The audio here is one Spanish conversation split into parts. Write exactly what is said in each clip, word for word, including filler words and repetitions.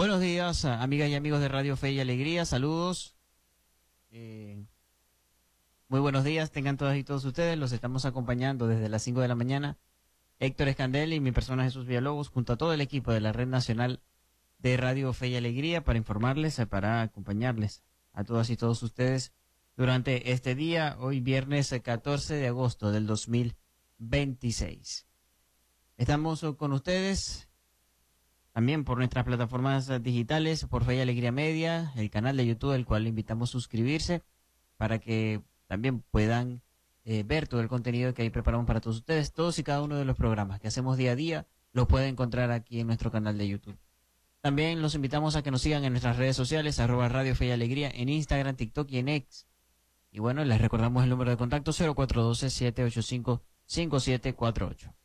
Buenos días, amigas y amigos de Radio Fe y Alegría, saludos. Eh, muy buenos días, tengan todas y todos ustedes, los estamos acompañando desde las cinco de la mañana. Héctor Escandel y mi persona Jesús Villalobos, junto a todo el equipo de la Red Nacional de Radio Fe y Alegría, para informarles, para acompañarles a todas y todos ustedes durante este día, hoy viernes catorce de agosto del dos mil veintiséis. Estamos con ustedes también por nuestras plataformas digitales, por Fe y Alegría Media, el canal de YouTube, el cual le invitamos a suscribirse para que también puedan eh, ver todo el contenido que ahí preparamos para todos ustedes. Todos y cada uno de los programas que hacemos día a día los pueden encontrar aquí en nuestro canal de YouTube. También los invitamos a que nos sigan en nuestras redes sociales, arroba Radio Fe y Alegría, en Instagram, TikTok y en X. Y bueno, les recordamos el número de contacto cero cuatro uno dos, siete ocho cinco, cinco siete cuatro ocho.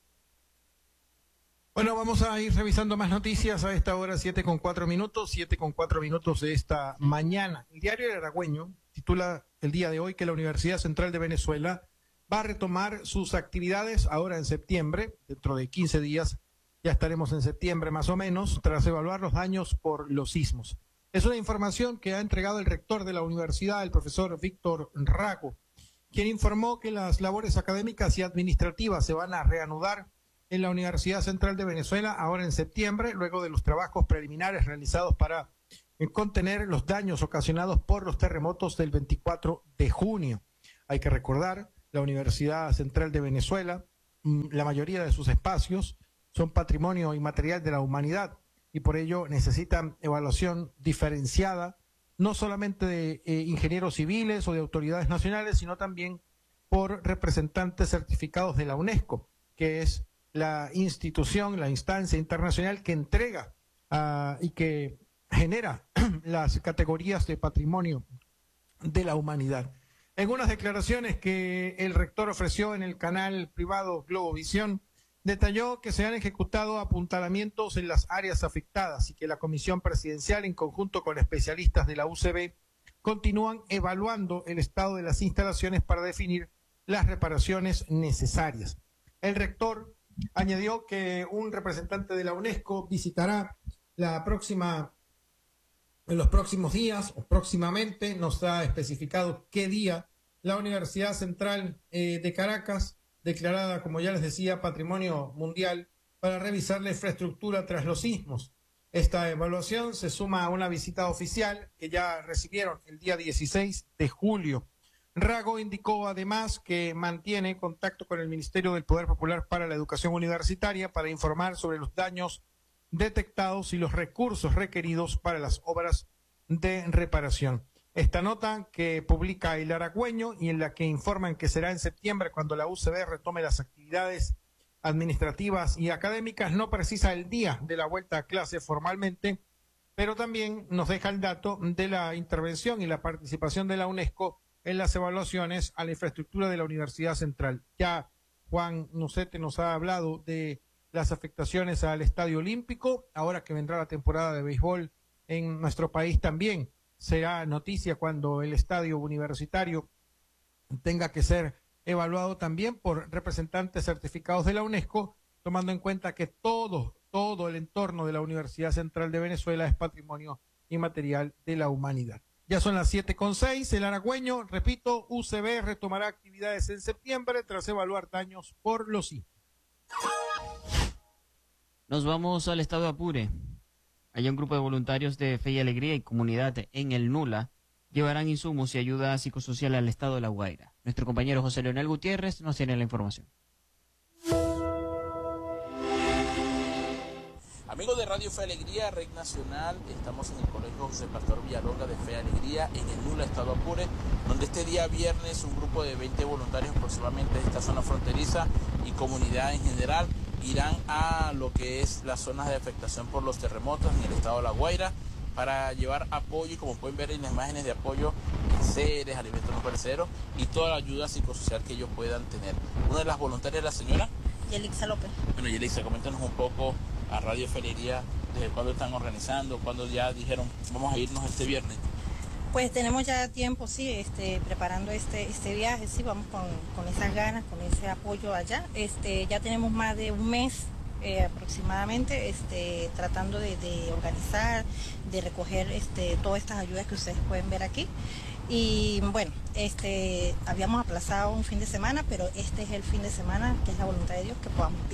Bueno, vamos a ir revisando más noticias a esta hora, siete con cuatro minutos, siete con cuatro minutos de esta mañana. El diario El Aragüeño titula el día de hoy que la Universidad Central de Venezuela va a retomar sus actividades ahora en septiembre, dentro de quince días, ya estaremos en septiembre más o menos, tras evaluar los daños por los sismos. Es una información que ha entregado el rector de la universidad, el profesor Víctor Rago, quien informó que las labores académicas y administrativas se van a reanudar en la Universidad Central de Venezuela ahora en septiembre, luego de los trabajos preliminares realizados para contener los daños ocasionados por los terremotos del veinticuatro de junio. Hay que recordar, la Universidad Central de Venezuela, la mayoría de sus espacios son patrimonio inmaterial de la humanidad y por ello necesitan evaluación diferenciada, no solamente de eh, ingenieros civiles o de autoridades nacionales, sino también por representantes certificados de la UNESCO, que es la institución, la instancia internacional que entrega uh, y que genera las categorías de patrimonio de la humanidad. En unas declaraciones que el rector ofreció en el canal privado Globovisión, detalló que se han ejecutado apuntalamientos en las áreas afectadas y que la Comisión Presidencial, en conjunto con especialistas de la U C B, continúan evaluando el estado de las instalaciones para definir las reparaciones necesarias. El rector añadió que un representante de la UNESCO visitará la próxima, en los próximos días o próximamente, nos ha especificado qué día, la Universidad Central eh, de Caracas, declarada, como ya les decía, Patrimonio Mundial, para revisar la infraestructura tras los sismos. Esta evaluación se suma a una visita oficial que ya recibieron el día dieciséis de julio. Rago indicó además que mantiene contacto con el Ministerio del Poder Popular para la Educación Universitaria para informar sobre los daños detectados y los recursos requeridos para las obras de reparación. Esta nota que publica El Aragüeño y en la que informan que será en septiembre cuando la U C B retome las actividades administrativas y académicas no precisa el día de la vuelta a clase formalmente, pero también nos deja el dato de la intervención y la participación de la UNESCO en las evaluaciones a la infraestructura de la Universidad Central. Ya Juan Nucete nos ha hablado de las afectaciones al Estadio Olímpico, ahora que vendrá la temporada de béisbol en nuestro país también será noticia cuando el estadio universitario tenga que ser evaluado también por representantes certificados de la UNESCO, tomando en cuenta que todo, todo el entorno de la Universidad Central de Venezuela es patrimonio inmaterial de la humanidad. Ya son las siete con seis, El Aragüeño, repito, U C B retomará actividades en septiembre tras evaluar daños por los sismos. Nos vamos al estado de Apure. Allá un grupo de voluntarios de Fe y Alegría y Comunidad en el Nula llevarán insumos y ayuda psicosocial al estado de La Guaira. Nuestro compañero José Leonel Gutiérrez nos tiene la información. Amigos de Radio Fe y Alegría, Red Nacional, estamos en el Colegio José Pastor Villalonga de Fe y Alegría en el Nula, estado Apure, donde este día viernes un grupo de veinte voluntarios aproximadamente de esta zona fronteriza y comunidad en general irán a lo que es las zonas de afectación por los terremotos en el estado de La Guaira para llevar apoyo, y como pueden ver en las imágenes de apoyo, enseres, alimentos no perecederos y toda la ayuda psicosocial que ellos puedan tener. Una de las voluntarias es la señora Yelixa López. Bueno, Yelixa, coméntanos un poco a Radio Fe y Alegría desde cuándo están organizando, cuándo ya dijeron vamos a irnos este viernes. Pues tenemos ya tiempo, sí, este, preparando este, este viaje, sí, vamos con, con esas ganas, con ese apoyo allá. Este, ya tenemos más de un mes eh, aproximadamente, este, tratando de, de organizar, de recoger este, todas estas ayudas que ustedes pueden ver aquí. Y bueno, este, habíamos aplazado un fin de semana, pero este es el fin de semana, que es la voluntad de Dios, que podamos